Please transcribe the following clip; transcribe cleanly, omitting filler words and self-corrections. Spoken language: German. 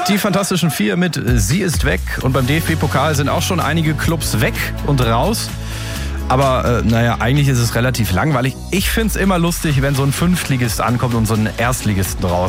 Die Fantastischen Vier mit Sie ist weg. Und beim DFB-Pokal sind auch schon einige Clubs weg und raus. Aber eigentlich ist es relativ langweilig. Ich finde es immer lustig, wenn so ein Fünftligist ankommt und so einen Erstligisten raus.